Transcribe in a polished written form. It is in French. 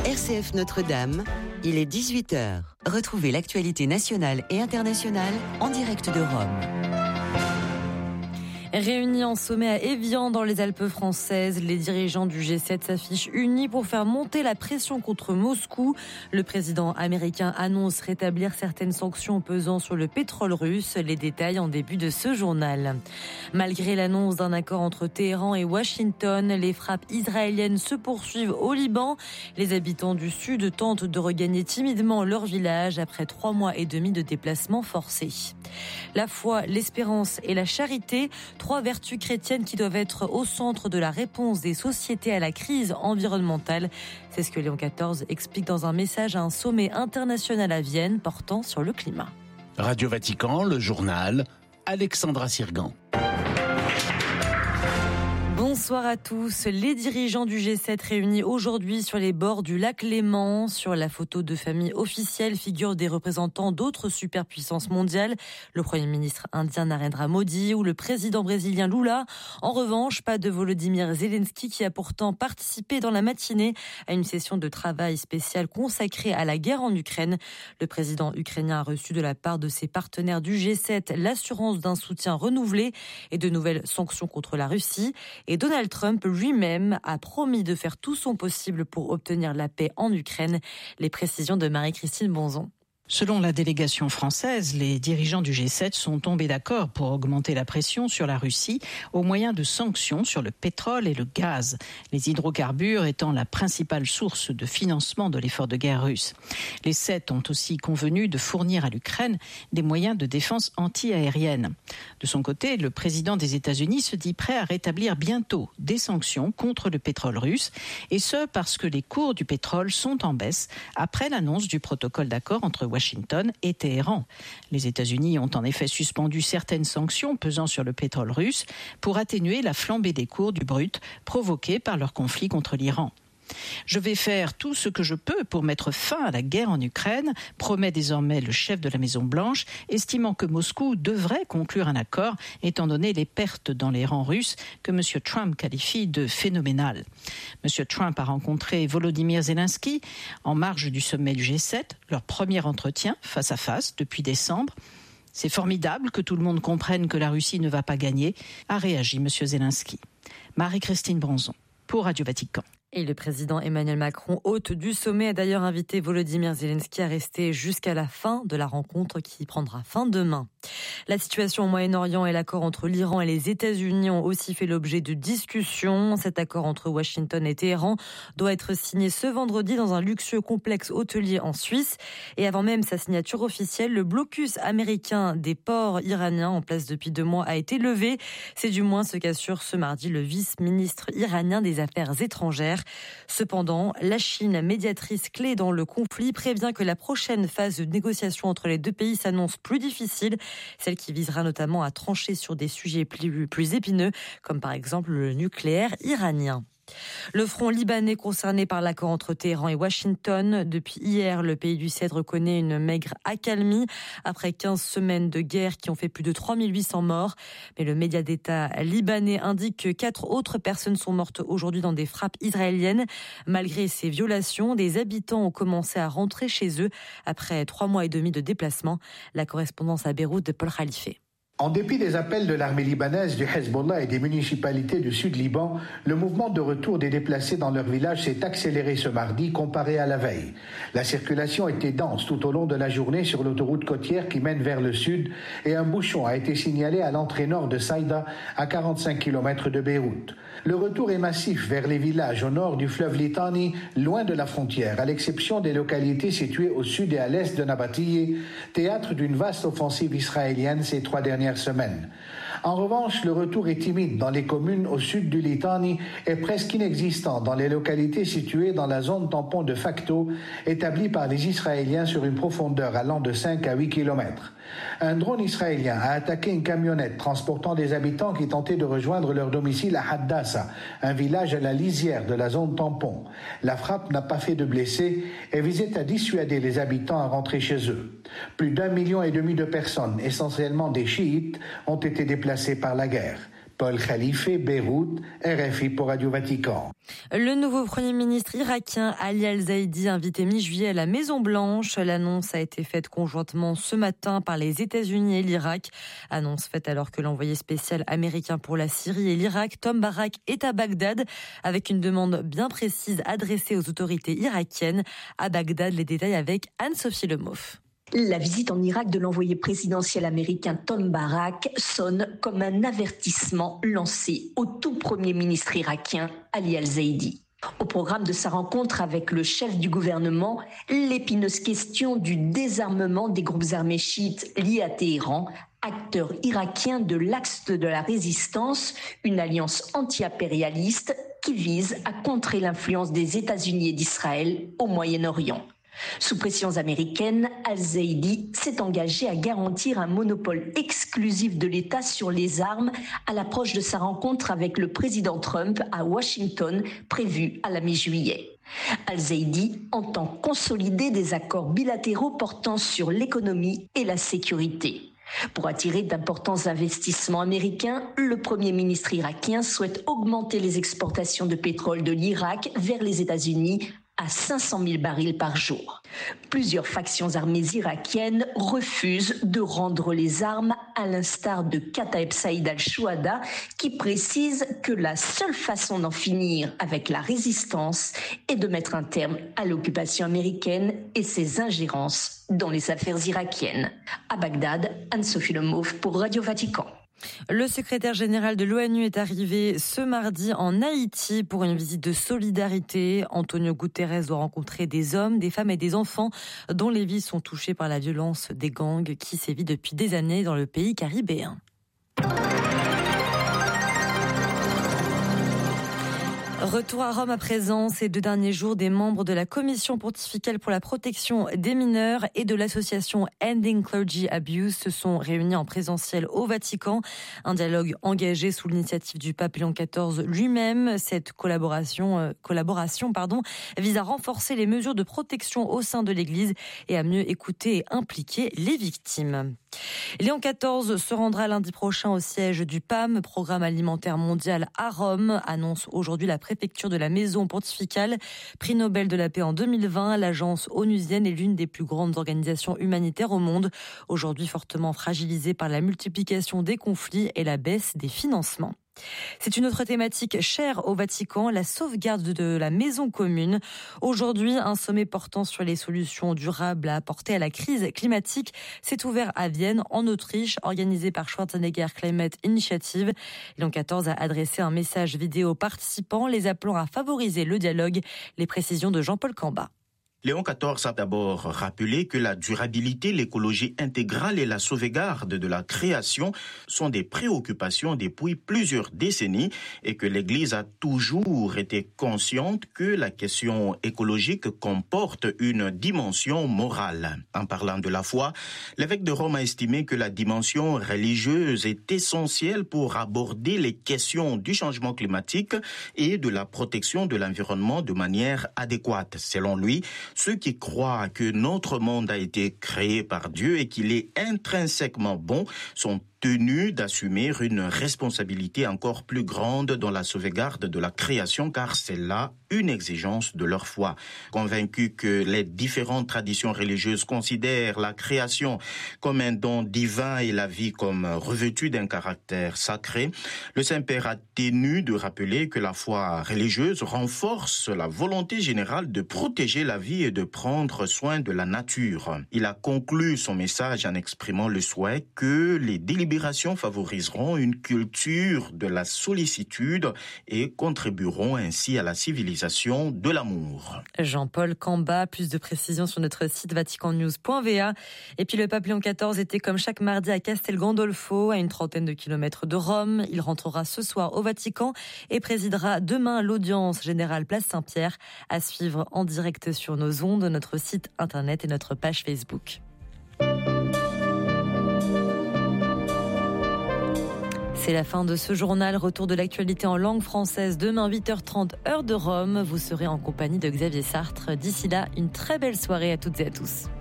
RCF Notre-Dame, il est 18h. Retrouvez l'actualité nationale et internationale en direct de Rome. Réunis en sommet à Évian dans les Alpes françaises, les dirigeants du G7 s'affichent unis pour faire monter la pression contre Moscou. Le président américain annonce rétablir certaines sanctions pesant sur le pétrole russe. Les détails en début de ce journal. Malgré l'annonce d'un accord entre Téhéran et Washington, les frappes israéliennes se poursuivent au Liban. Les habitants du sud tentent de regagner timidement leur village après 3 mois et demi de déplacement forcé. La foi, l'espérance et la charité, 3 vertus chrétiennes qui doivent être au centre de la réponse des sociétés à la crise environnementale. C'est ce que Léon XIV explique dans un message à un sommet international à Vienne portant sur le climat. Radio Vatican, le journal, Alexandra Sirgan. Bonsoir à tous. Les dirigeants du G7 réunis aujourd'hui sur les bords du lac Léman. Sur la photo de famille officielle figurent des représentants d'autres superpuissances mondiales, le Premier ministre indien Narendra Modi ou le président brésilien Lula. En revanche, pas de Volodymyr Zelensky qui a pourtant participé dans la matinée à une session de travail spéciale consacrée à la guerre en Ukraine. Le président ukrainien a reçu de la part de ses partenaires du G7 l'assurance d'un soutien renouvelé et de nouvelles sanctions contre la Russie. Et Donald Trump lui-même a promis de faire tout son possible pour obtenir la paix en Ukraine. Les précisions de Marie-Christine Bonzon. Selon la délégation française, les dirigeants du G7 sont tombés d'accord pour augmenter la pression sur la Russie au moyen de sanctions sur le pétrole et le gaz, les hydrocarbures étant la principale source de financement de l'effort de guerre russe. Les 7 ont aussi convenu de fournir à l'Ukraine des moyens de défense anti-aérienne. De son côté, le président des États-Unis se dit prêt à rétablir bientôt des sanctions contre le pétrole russe, et ce parce que les cours du pétrole sont en baisse après l'annonce du protocole d'accord entre Washington et Téhéran. Les États-Unis ont en effet suspendu certaines sanctions pesant sur le pétrole russe pour atténuer la flambée des cours du brut provoquée par leur conflit contre l'Iran. Je vais faire tout ce que je peux pour mettre fin à la guerre en Ukraine, promet désormais le chef de la Maison-Blanche, estimant que Moscou devrait conclure un accord étant donné les pertes dans les rangs russes que M. Trump qualifie de phénoménales. M. Trump a rencontré Volodymyr Zelensky en marge du sommet du G7, leur premier entretien face à face depuis décembre. C'est formidable que tout le monde comprenne que la Russie ne va pas gagner, a réagi M. Zelensky. Marie-Christine Bonzon pour Radio Vatican. Et le président Emmanuel Macron, hôte du sommet, a d'ailleurs invité Volodymyr Zelensky à rester jusqu'à la fin de la rencontre qui prendra fin demain. La situation au Moyen-Orient et l'accord entre l'Iran et les États-Unis ont aussi fait l'objet de discussions. Cet accord entre Washington et Téhéran doit être signé ce vendredi dans un luxueux complexe hôtelier en Suisse. Et avant même sa signature officielle, le blocus américain des ports iraniens en place depuis 2 mois a été levé. C'est du moins ce qu'assure ce mardi le vice-ministre iranien des Affaires étrangères. Cependant, la Chine, médiatrice clé dans le conflit, prévient que la prochaine phase de négociation entre les deux pays s'annonce plus difficile, celle qui visera notamment à trancher sur des sujets plus épineux, comme par exemple le nucléaire iranien. Le front libanais concerné par l'accord entre Téhéran et Washington. Depuis hier, le pays du Cèdre connaît une maigre accalmie après 15 semaines de guerre qui ont fait plus de 3800 morts. Mais le média d'État libanais indique que 4 autres personnes sont mortes aujourd'hui dans des frappes israéliennes. Malgré ces violations, des habitants ont commencé à rentrer chez eux après 3 mois et demi de déplacement. La correspondance à Beyrouth de Paul Khalife. En dépit des appels de l'armée libanaise, du Hezbollah et des municipalités du Sud-Liban, le mouvement de retour des déplacés dans leur village s'est accéléré ce mardi comparé à la veille. La circulation était dense tout au long de la journée sur l'autoroute côtière qui mène vers le sud et un bouchon a été signalé à l'entrée nord de Saïda, à 45 km de Beyrouth. Le retour est massif vers les villages au nord du fleuve Litani, loin de la frontière, à l'exception des localités situées au sud et à l'est de Nabatiyeh, théâtre d'une vaste offensive israélienne ces 3 dernières semaines. En revanche, le retour est timide dans les communes au sud du Litani et presque inexistant dans les localités situées dans la zone tampon de facto établie par les Israéliens sur une profondeur allant de 5 à 8 km. Un drone israélien a attaqué une camionnette transportant des habitants qui tentaient de rejoindre leur domicile à Haddasa, un village à la lisière de la zone tampon. La frappe n'a pas fait de blessés et visait à dissuader les habitants à rentrer chez eux. Plus d'1,5 million de personnes, essentiellement des chiites, ont été déplacées par la guerre. Paul Khalife, Beyrouth, RFI pour Radio Vatican. Le nouveau Premier ministre irakien Ali Al-Zaidi, invité mi-juillet à la Maison-Blanche. L'annonce a été faite conjointement ce matin par les États-Unis et l'Irak. Annonce faite alors que l'envoyé spécial américain pour la Syrie et l'Irak, Tom Barak, est à Bagdad, avec une demande bien précise adressée aux autorités irakiennes. À Bagdad, les détails avec Anne-Sophie Lemoff. La visite en Irak de l'envoyé présidentiel américain Tom Barak sonne comme un avertissement lancé au tout premier ministre irakien Ali Al-Zaidi. Au programme de sa rencontre avec le chef du gouvernement, l'épineuse question du désarmement des groupes armés chiites liés à Téhéran, acteur irakien de l'Axe de la Résistance, une alliance anti-impérialiste qui vise à contrer l'influence des États-Unis et d'Israël au Moyen-Orient. Sous pressions américaines, Al-Zaidi s'est engagé à garantir un monopole exclusif de l'État sur les armes à l'approche de sa rencontre avec le président Trump à Washington, prévue à la mi-juillet. Al-Zaidi entend consolider des accords bilatéraux portant sur l'économie et la sécurité. Pour attirer d'importants investissements américains, le Premier ministre irakien souhaite augmenter les exportations de pétrole de l'Irak vers les États-Unis à 500 000 barils par jour. Plusieurs factions armées irakiennes refusent de rendre les armes, à l'instar de Kataeb Saïd al-Chouhada, qui précise que la seule façon d'en finir avec la résistance est de mettre un terme à l'occupation américaine et ses ingérences dans les affaires irakiennes. À Bagdad, Anne-Sophie Lemoff pour Radio Vatican. Le secrétaire général de l'ONU est arrivé ce mardi en Haïti pour une visite de solidarité. Antonio Guterres doit rencontrer des hommes, des femmes et des enfants dont les vies sont touchées par la violence des gangs qui sévit depuis des années dans le pays caribéen. Retour à Rome à présent. Ces 2 derniers jours, des membres de la Commission pontificale pour la protection des mineurs et de l'association Ending Clergy Abuse se sont réunis en présentiel au Vatican. Un dialogue engagé sous l'initiative du pape Léon XIV lui-même. Cette collaboration vise à renforcer les mesures de protection au sein de l'Église et à mieux écouter et impliquer les victimes. Léon XIV se rendra lundi prochain au siège du PAM, Programme alimentaire mondial à Rome, annonce aujourd'hui la préfecture de la Maison pontificale. Prix Nobel de la paix en 2020, l'agence onusienne est l'une des plus grandes organisations humanitaires au monde, aujourd'hui fortement fragilisée par la multiplication des conflits et la baisse des financements. C'est une autre thématique chère au Vatican, la sauvegarde de la maison commune. Aujourd'hui, un sommet portant sur les solutions durables à apporter à la crise climatique s'est ouvert à Vienne, en Autriche, organisé par Schwarzenegger Climate Initiative. Léon XIV a adressé un message vidéo aux participants, les appelant à favoriser le dialogue. Les précisions de Jean-Paul Camba. Léon XIV a d'abord rappelé que la durabilité, l'écologie intégrale et la sauvegarde de la création sont des préoccupations depuis plusieurs décennies et que l'Église a toujours été consciente que la question écologique comporte une dimension morale. En parlant de la foi, l'évêque de Rome a estimé que la dimension religieuse est essentielle pour aborder les questions du changement climatique et de la protection de l'environnement de manière adéquate. Selon lui, ceux qui croient que notre monde a été créé par Dieu et qu'il est intrinsèquement bon sont tenus d'assumer une responsabilité encore plus grande dans la sauvegarde de la création, car c'est là une exigence de leur foi. Convaincus que les différentes traditions religieuses considèrent la création comme un don divin et la vie comme revêtue d'un caractère sacré, le Saint-Père a tenu de rappeler que la foi religieuse renforce la volonté générale de protéger la vie et de prendre soin de la nature. Il a conclu son message en exprimant le souhait que les délibérations favoriseront une culture de la sollicitude et contribueront ainsi à la civilisation de l'amour. Jean-Paul Camba, plus de précisions sur notre site vaticannews.va. Et puis le pape Léon XIV était comme chaque mardi à Castel Gandolfo, à une 30aine de kilomètres de Rome. Il rentrera ce soir au Vatican et présidera demain l'audience générale Place Saint-Pierre, à suivre en direct sur nos ondes, notre site internet et notre page Facebook. C'est la fin de ce journal. Retour de l'actualité en langue française demain 8h30 heure de Rome. Vous serez en compagnie de Xavier Sartre. D'ici là, une très belle soirée à toutes et à tous.